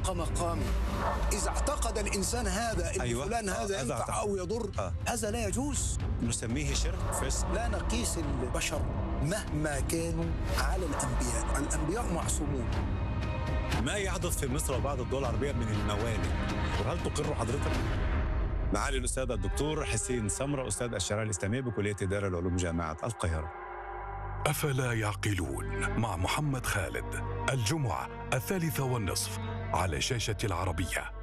فوق مقامه. إذا اعتقد الإنسان هذا إن أيوة. فلان هذا ينفع أو يضر، هذا لا يجوز. نسميه شرك فسق. لا نقيس البشر مهما كانوا على الأنبياء. الأنبياء معصومون. ما يحدث في مصر وبعض الدول العربية من الموانئ، وهل تقر حضرتك؟ معالي الأستاذ الدكتور حسين سمرة، أستاذ الشريعة الإسلامية بكلية إدارة العلوم جامعة القاهرة. أفلا يعقلون مع محمد خالد، الجمعة 3:30 على شاشة العربية.